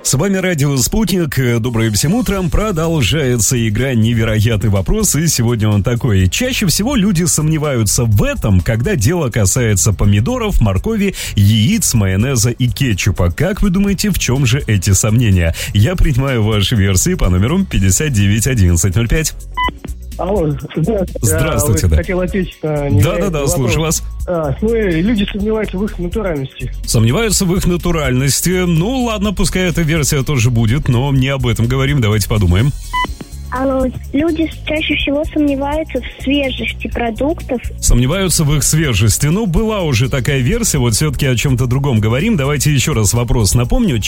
С вами Радио Спутник. Доброе всем утром. Продолжается игра «Невероятный вопрос». И сегодня он такой. Чаще всего люди сомневаются в этом, когда дело касается помидоров, моркови, яиц, майонеза и кетчупа. Как вы думаете, в чем же эти сомнения? Я принимаю ваши версии по номеру 591105. Алло, здравствуйте. Да. Хотел ответить на Да, слушаю вас. Люди сомневаются в их натуральности. Сомневаются в их натуральности. Ну, ладно, пускай эта версия тоже будет, но не об этом говорим. Давайте подумаем. Алло, люди чаще всего сомневаются в свежести продуктов. Сомневаются в их свежести. Ну, была уже такая версия, вот все-таки о чем-то другом говорим. Давайте еще раз вопрос напомню.